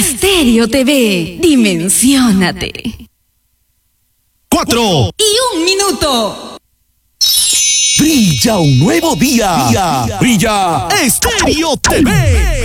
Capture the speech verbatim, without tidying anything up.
Estéreo T V, dimensiónate. Cuatro Y un minuto. Brilla un nuevo día. Día. Brilla Estéreo T V.